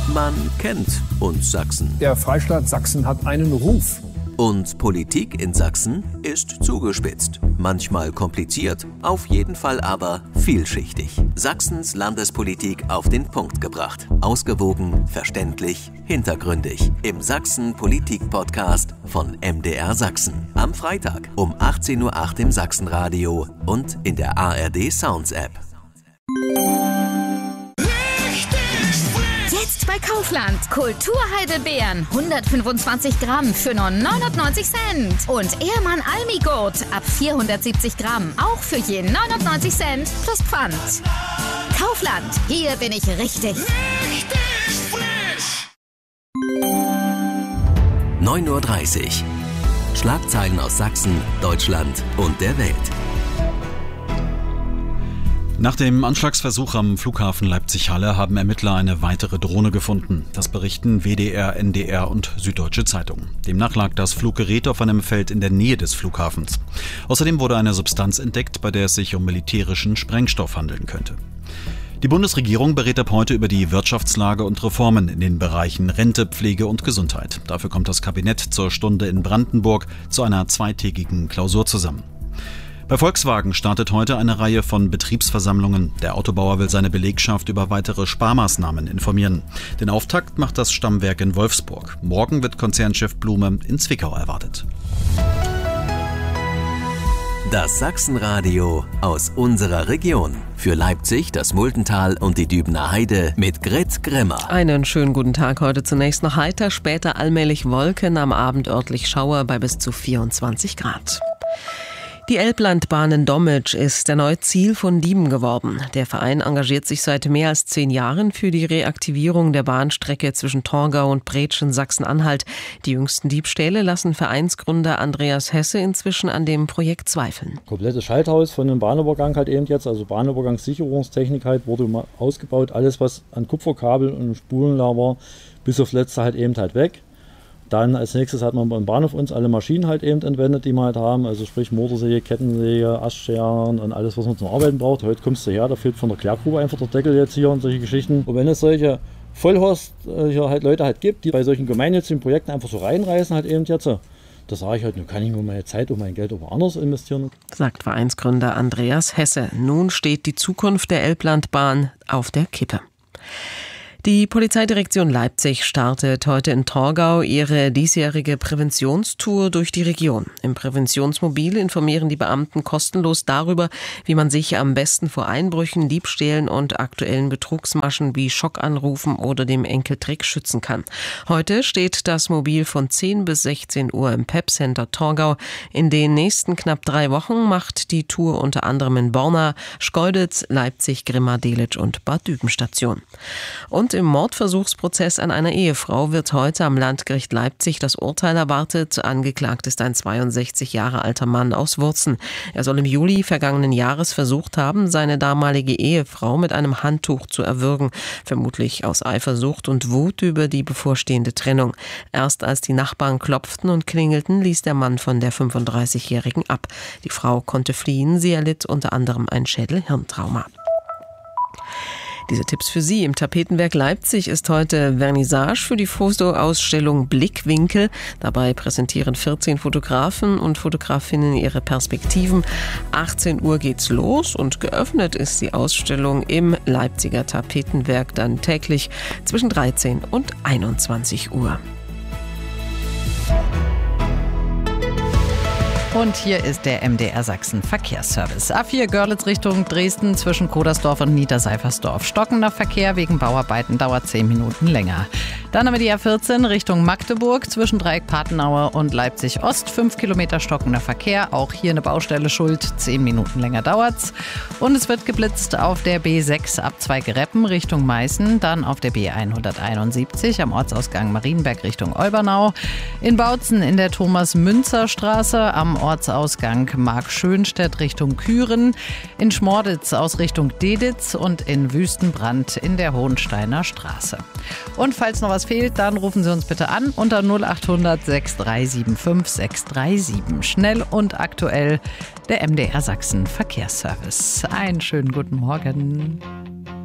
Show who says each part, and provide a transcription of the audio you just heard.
Speaker 1: Man kennt uns Sachsen.
Speaker 2: Der Freistaat Sachsen hat einen Ruf.
Speaker 1: Und Politik in Sachsen ist zugespitzt. Manchmal kompliziert, auf jeden Fall aber vielschichtig. Sachsens Landespolitik auf den Punkt gebracht. Ausgewogen, verständlich, hintergründig. Im Sachsen-Politik-Podcast von MDR Sachsen. Am Freitag um 18:08 Uhr im Sachsenradio und in der ARD Sounds App.
Speaker 3: Jetzt bei Kaufland. Kulturheidelbeeren 125 Gramm für nur 99 Cent. Und Ehrmann Almigurt ab 470 Gramm auch für je 99 Cent plus Pfand. Kaufland, hier bin ich richtig.
Speaker 4: Richtig frisch.
Speaker 1: 9:30 Uhr. Schlagzeilen aus Sachsen, Deutschland und der Welt.
Speaker 5: Nach dem Anschlagsversuch am Flughafen Leipzig-Halle haben Ermittler eine weitere Drohne gefunden. Das berichten WDR, NDR und Süddeutsche Zeitung. Demnach lag das Fluggerät auf einem Feld in der Nähe des Flughafens. Außerdem wurde eine Substanz entdeckt, bei der es sich um militärischen Sprengstoff handeln könnte. Die Bundesregierung berät ab heute über die Wirtschaftslage und Reformen in den Bereichen Rente, Pflege und Gesundheit. Dafür kommt das Kabinett zur Stunde in Brandenburg zu einer zweitägigen Klausur zusammen. Bei Volkswagen startet heute eine Reihe von Betriebsversammlungen. Der Autobauer will seine Belegschaft über weitere Sparmaßnahmen informieren. Den Auftakt macht das Stammwerk in Wolfsburg. Morgen wird Konzernchef Blume in Zwickau erwartet.
Speaker 1: Das Sachsenradio aus unserer Region. Für Leipzig, das Muldental und die Dübener Heide mit Grit Grimmer.
Speaker 6: Einen schönen guten Tag. Heute zunächst noch heiter, später allmählich Wolken, am Abend örtlich Schauer bei bis zu 24 Grad. Die Elblandbahn in Dommitsch ist erneut Ziel von Dieben geworden. Der Verein engagiert sich seit mehr als 10 Jahren für die Reaktivierung der Bahnstrecke zwischen Torgau und Bretsch in Sachsen-Anhalt. Die jüngsten Diebstähle lassen Vereinsgründer Andreas Hesse inzwischen an dem Projekt zweifeln.
Speaker 7: Komplettes Schalthaus von dem Bahnübergang halt eben jetzt, also Bahnübergangssicherungstechnik halt, wurde ausgebaut. Alles, was an Kupferkabel und Spulen da war, bis auf letzte halt eben halt weg. Dann als nächstes hat man beim Bahnhof uns alle Maschinen halt eben entwendet, die wir halt haben. Also sprich Motorsäge, Kettensäge, Astscheren und alles, was man zum Arbeiten braucht. Heute kommst du her, da fehlt von der Klärgrube einfach der Deckel jetzt hier und solche Geschichten. Und wenn es solche Vollhorst hier halt Leute halt gibt, die bei solchen gemeinnützigen Projekten einfach so reinreißen halt eben jetzt, da sage ich halt, nun kann ich mir meine Zeit und mein Geld aber anders investieren.
Speaker 6: Sagt Vereinsgründer Andreas Hesse. Nun steht die Zukunft der Elblandbahn auf der Kippe. Die Polizeidirektion Leipzig startet heute in Torgau ihre diesjährige Präventionstour durch die Region. Im Präventionsmobil informieren die Beamten kostenlos darüber, wie man sich am besten vor Einbrüchen, Diebstählen und aktuellen Betrugsmaschen wie Schockanrufen oder dem Enkeltrick schützen kann. Heute steht das Mobil von 10 bis 16 Uhr im PEP-Center Torgau. In den nächsten knapp 3 Wochen macht die Tour unter anderem in Borna, Schkeuditz, Leipzig, Grimma, Delitzsch und Bad Düben Station. Und im Mordversuchsprozess an einer Ehefrau wird heute am Landgericht Leipzig das Urteil erwartet. Angeklagt ist ein 62 Jahre alter Mann aus Wurzen. Er soll im Juli vergangenen Jahres versucht haben, seine damalige Ehefrau mit einem Handtuch zu erwürgen. Vermutlich aus Eifersucht und Wut über die bevorstehende Trennung. Erst als die Nachbarn klopften und klingelten, ließ der Mann von der 35-Jährigen ab. Die Frau konnte fliehen. Sie erlitt unter anderem ein Schädel-Hirntrauma. Diese Tipps für Sie. Im Tapetenwerk Leipzig ist heute Vernissage für die Fotoausstellung Blickwinkel. Dabei präsentieren 14 Fotografen und Fotografinnen ihre Perspektiven. 18 Uhr geht's los und geöffnet ist die Ausstellung im Leipziger Tapetenwerk dann täglich zwischen 13 und 21 Uhr.
Speaker 8: Und hier ist der MDR Sachsen Verkehrsservice. A4 Görlitz Richtung Dresden zwischen Kodersdorf und Niederseifersdorf. Stockender Verkehr wegen Bauarbeiten dauert 10 Minuten länger. Dann haben wir die A14 Richtung Magdeburg zwischen Dreieck Patenauer und Leipzig Ost. 5 Kilometer stockender Verkehr. Auch hier eine Baustelle schuld. 10 Minuten länger dauert's. Und es wird geblitzt auf der B6 ab Zweigereppen Richtung Meißen. Dann auf der B171 am Ortsausgang Marienberg Richtung Olbernau. In Bautzen in der Thomas-Münzer-Straße am Ortsausgang Mark-Schönstedt Richtung Küren, in Schmorditz aus Richtung Deditz und in Wüstenbrand in der Hohensteiner Straße. Und falls noch was fehlt, dann rufen Sie uns bitte an unter 0800 6375 637. Schnell und aktuell der MDR Sachsen Verkehrsservice. Einen schönen guten Morgen.